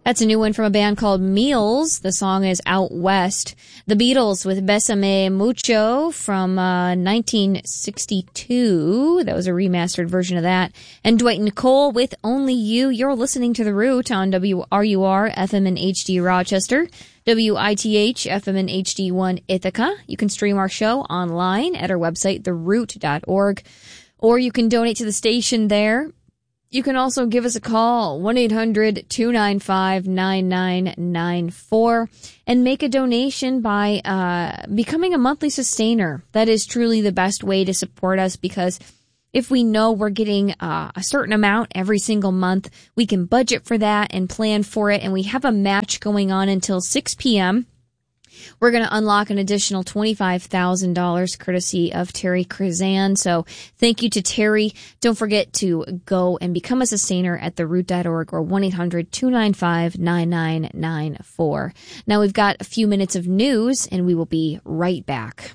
That's a new one from a band called Meals. The song is Out West. The Beatles with Bésame Mucho from 1962. That was a remastered version of that. And Dwight Nicole with Only You. You're listening to The Root on WRUR FM and HD Rochester, WITH FM and HD1 Ithaca. You can stream our show online at our website, theroot.org, or you can donate to the station there. You can also give us a call, 1-800-295-9994, and make a donation by becoming a monthly sustainer. That is truly the best way to support us, because if we know we're getting a certain amount every single month, we can budget for that and plan for it, and we have a match going on until 6 p.m., We're going to unlock an additional $25,000 courtesy of Terry Krizan. So thank you to Terry. Don't forget to go and become a sustainer at theroot.org or 1-800-295-9994. Now we've got a few minutes of news and we will be right back.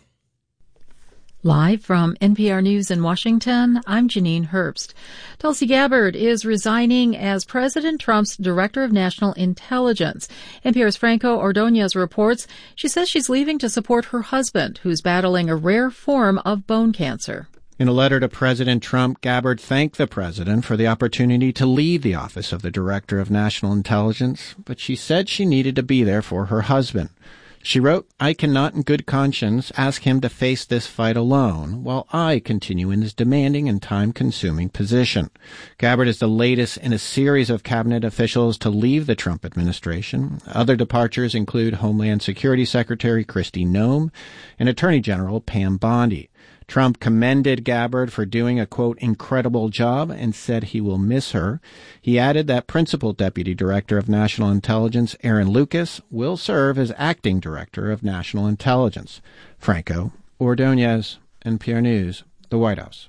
Live from NPR News in Washington, I'm Janine Herbst. Tulsi Gabbard is resigning as President Trump's Director of National Intelligence. NPR's Franco Ordonez reports she says she's leaving to support her husband, who's battling a rare form of bone cancer. In a letter to President Trump, Gabbard thanked the president for the opportunity to leave the office of the Director of National Intelligence, but she said she needed to be there for her husband. She wrote, "I cannot in good conscience ask him to face this fight alone, while I continue in this demanding and time-consuming position." Gabbard is the latest in a series of cabinet officials to leave the Trump administration. Other departures include Homeland Security Secretary Kristi Noem and Attorney General Pam Bondi. Trump commended Gabbard for doing a, quote, incredible job and said he will miss her. He added that Principal Deputy Director of National Intelligence Aaron Lucas will serve as Acting Director of National Intelligence. Franco Ordonez, NPR News, the White House.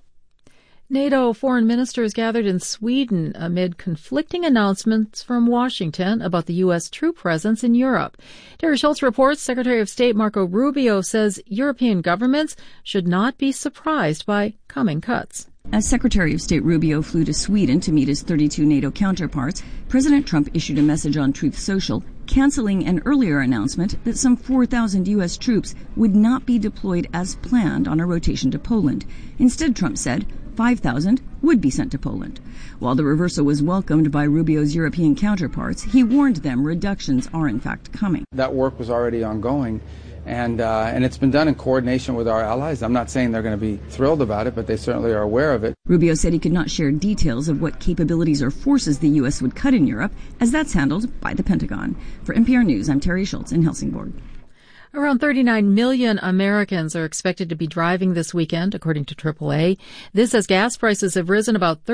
NATO foreign ministers gathered in Sweden amid conflicting announcements from Washington about the U.S. troop presence in Europe. Terry Schultz reports Secretary of State Marco Rubio says European governments should not be surprised by coming cuts. As Secretary of State Rubio flew to Sweden to meet his 32 NATO counterparts, President Trump issued a message on Truth Social, canceling an earlier announcement that some 4,000 U.S. troops would not be deployed as planned on a rotation to Poland. Instead, Trump said 5,000 would be sent to Poland. While the reversal was welcomed by Rubio's European counterparts, he warned them reductions are in fact coming. That work was already ongoing, and it's been done in coordination with our allies. I'm not saying they're going to be thrilled about it, but they certainly are aware of it. Rubio said he could not share details of what capabilities or forces the U.S. would cut in Europe, as that's handled by the Pentagon. For NPR News, I'm Terry Schultz in Helsingborg. Around 39 million Americans are expected to be driving this weekend, according to AAA. This as gas prices have risen about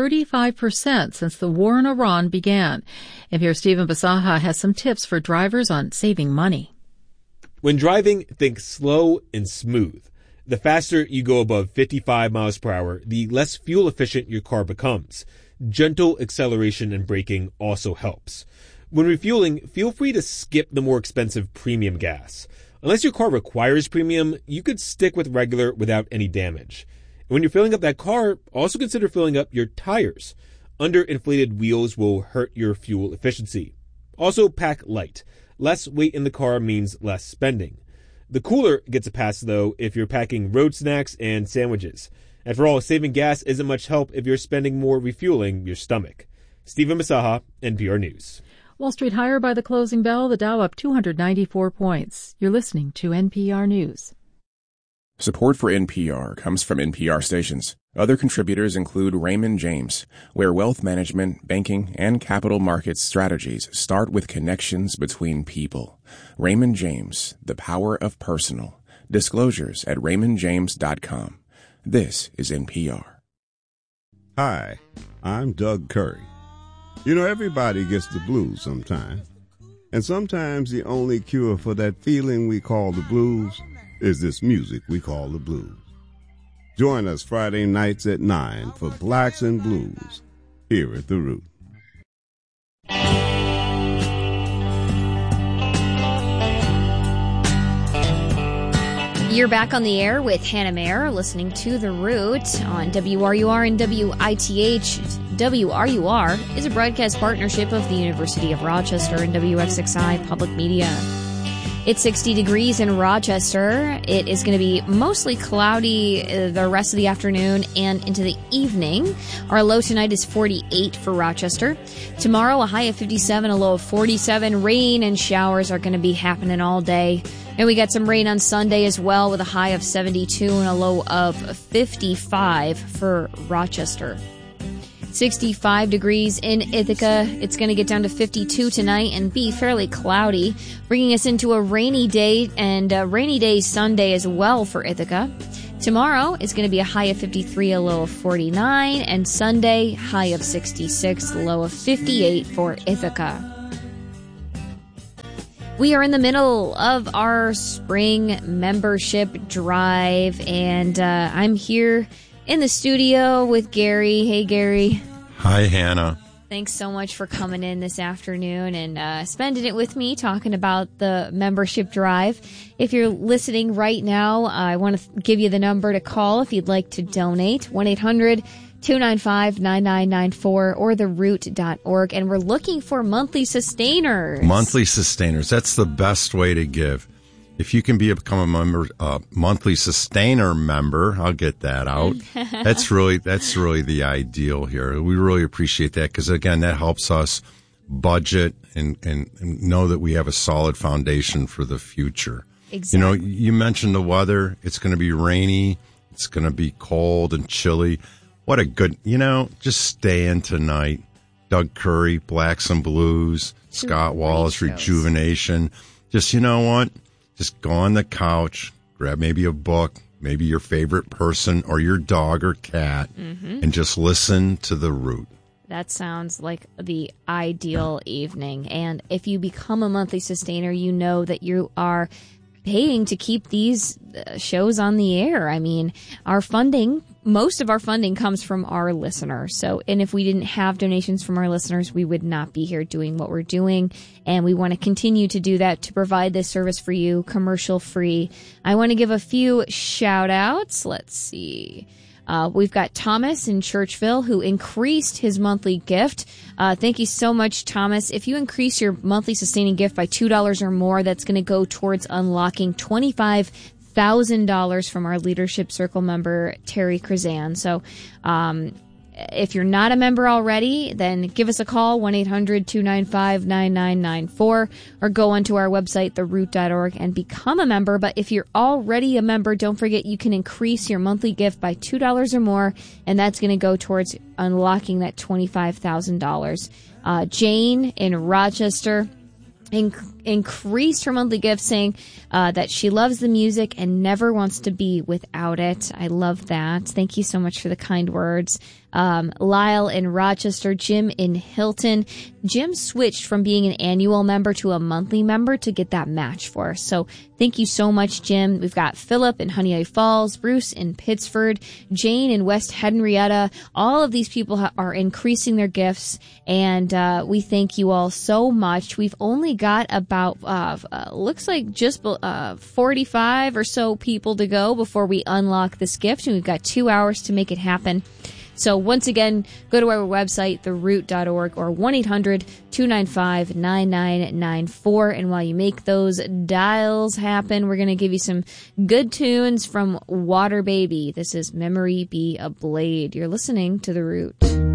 35% since the war in Iran began. NPR's Stephen Basaha has some tips for drivers on saving money. When driving, think slow and smooth. The faster you go above 55 miles per hour, the less fuel efficient your car becomes. Gentle acceleration and braking also helps. When refueling, feel free to skip the more expensive premium gas. Unless your car requires premium, you could stick with regular without any damage. And when you're filling up that car, also consider filling up your tires. Underinflated wheels will hurt your fuel efficiency. Also, pack light. Less weight in the car means less spending. The cooler gets a pass, though, if you're packing road snacks and sandwiches. After all, saving gas isn't much help if you're spending more refueling your stomach. Stephen Basaha, NPR News. Wall Street higher by the closing bell, the Dow up 294 points. You're listening to NPR News. Support for NPR comes from NPR stations. Other contributors include Raymond James, where wealth management, banking, and capital markets strategies start with connections between people. Raymond James, the power of personal. Disclosures at raymondjames.com. This is NPR. Hi, I'm Doug Curry. You know, everybody gets the blues sometime. And sometimes the only cure for that feeling we call the blues is this music we call the blues. Join us Friday nights at 9 for Blacks and Blues here at The Root. You're back on the air with Hannah Mayer, listening to The Root on WRUR and WITH WRUR is a broadcast partnership of the University of Rochester and WXXI Public Media. It's 60 degrees in Rochester. It is going to be mostly cloudy the rest of the afternoon and into the evening. Our low tonight is 48 for Rochester. Tomorrow, a high of 57, a low of 47. Rain and showers are going to be happening all day. And we got some rain on Sunday as well with a high of 72 and a low of 55 for Rochester. 65 degrees in Ithaca. It's going to get down to 52 tonight and be fairly cloudy, bringing us into a rainy day and a rainy day Sunday as well for Ithaca. Tomorrow is going to be a high of 53, a low of 49, and Sunday, high of 66, low of 58 for Ithaca. We are in the middle of our spring membership drive, and I'm here in the studio with Gary. Hey, Gary. Hi, Hannah. Thanks so much for coming in this afternoon and spending it with me talking about the membership drive. If you're listening right now, I want to give you the number to call if you'd like to donate, 1-800-295-9994 or theroot.org. And we're looking for monthly sustainers. Monthly sustainers. That's the best way to give. If you can become a member, monthly sustainer member, I'll get that out. That's really the ideal here. We really appreciate that because, again, that helps us budget and know that we have a solid foundation for the future. Exactly. You know, you mentioned the weather. It's going to be rainy. It's going to be cold and chilly. What a good, just stay in tonight. Doug Curry, Blacks and Blues, Scott Wallace, Rejuvenation. Just, you know what? Just go on the couch, grab maybe a book, maybe your favorite person or your dog or cat, and just listen to The Root. That sounds like the ideal evening. And if you become a monthly sustainer, you know that you are paying to keep these shows on the air. I mean, most of our funding comes from our listeners. And if we didn't have donations from our listeners, we would not be here doing what we're doing. And we want to continue to do that to provide this service for you, commercial free. I want to give a few shout outs. Let's see. We've got Thomas in Churchville who increased his monthly gift. Thank you so much, Thomas. If you increase your monthly sustaining gift by $2 or more, that's going to go towards unlocking $25,000 from our Leadership Circle member, Terry Krazan. So, if you're not a member already, then give us a call, 1-800-295-9994, or go onto our website, theroot.org, and become a member. But if you're already a member, don't forget you can increase your monthly gift by $2 or more, and that's going to go towards unlocking that $25,000. Jane in Rochester increased her monthly gift, saying that she loves the music and never wants to be without it. I love that. Thank you so much for the kind words. Lyle in Rochester, Jim in Hilton. Jim switched from being an annual member to a monthly member to get that match for us. So thank you so much, Jim. We've got Philip in Honey Falls, Bruce in Pittsford, Jane in West Henrietta. All of these people are increasing their gifts, and we thank you all so much. We've only got about, looks like just 45 or so people to go before we unlock this gift, and we've got 2 hours to make it happen. So once again, go to our website, theroot.org, or 1-800-295-9994. And while you make those dials happen, we're going to give you some good tunes from Water Baby. This is Memory Be a Blade. You're listening to The Root.